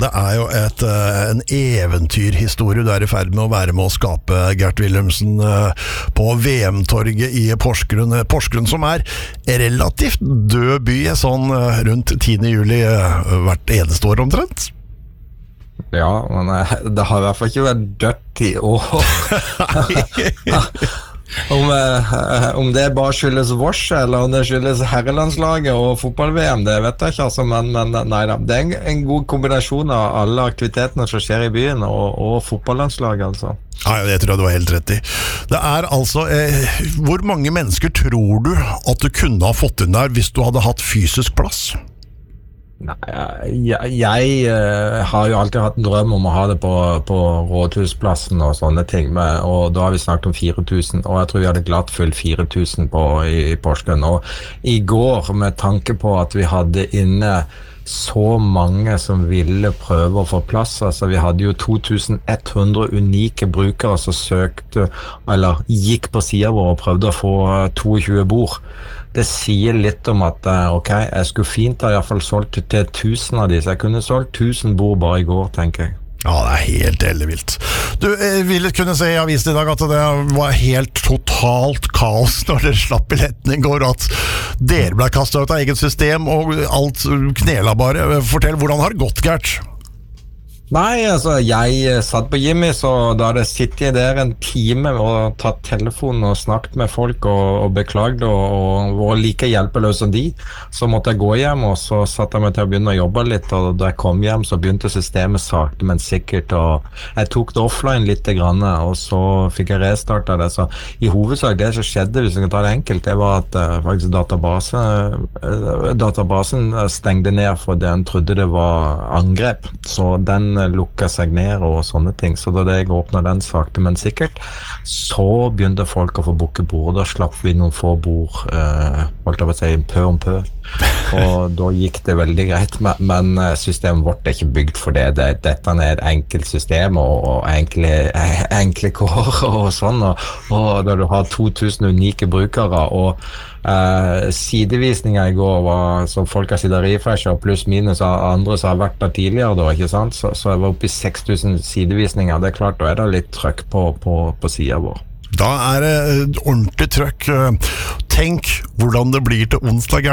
Det jo en eventyrhistorie du I ferd med å være med å skape, Gert Wilhelmsen, på VM-torget I Porsgrunn. Porsgrunn som relativt død by, sånn rundt 10. juli hvert eneste år omtrent. Ja, men det har I hvert fall ikke vært dødt I år. Om det bare skyldes Voss, eller om det skyldes herrelandslaget og fotball-VM, det vet jeg ikke, altså, men nei da. Det en god kombinasjon av alle aktivitetene som skjer I byen, og fotballandslaget, altså. Ja, det tror jeg du har helt rett I. Det altså, hvor mange mennesker tror du at du kunne ha fått inn der hvis du hadde hatt fysisk plass? Nei, jeg har jo alltid hatt en drøm om å ha det på Rådhusplassen og sånne ting, og da har vi snakket om 4000, og jeg tror vi hadde glatt fullt 4000 I Porsgrunn, og I går, med tanke på at vi hadde inne så mange som ville prøve å få plass, altså vi hadde jo 2100 unike brukere som søkte, eller gikk på siden vår og prøvde å få 22 bord. Det sier litt om at, ok, jeg skulle fint ha I hvert fall solgt til 1000 av de, så jeg kunne solgt 1000 bord bare I går, tenker jeg. Ja, det helt ellevilt. Du ville kunne se I avisen I dag at det var helt totalt kaos når dere slapp billetten I går, at dere ble kastet ut av eget system og alt knela bare. Fortell, hvordan har det gått, Gert? Nei, altså, jeg satt på Jimmy, så da hadde jeg sittet der en time og tatt telefonen og snakket med folk og beklaget og var like hjelpeløs som de, så måtte jeg gå hjem, og så satt jeg meg til å begynne å jobbe litt, og da jeg kom hjem så begynte systemet sakte, men sikkert, og jeg tok det offline litt grann, og så fikk jeg restartet det, så I hovedsak det som skjedde, hvis jeg kan ta det enkelt, det var at faktisk databasen stengte ned fordi den trodde det var angrep, så den lukket seg ned og sånne ting, så da jeg åpnet den sakte, men sikkert, så begynte folk å få bukke bord, da slapp vi noen få bord, holdt jeg på å si, pø om pø, og da gikk det veldig greit, men systemet vårt ikke bygd for det, dette et enkelt system, og enkle kår og sånn, og da du har 2000 unike brukere, og sidevisninger I går var så folk har sittet refresher pluss minus av andre som har vært der tidligere da, ikke sant? Så jeg var oppe I 6000 sidevisninger, det klart, da det litt trøkk på siden vår. Da det ordentlig trøkk. Tenk hvordan det blir til onsdag, Gert.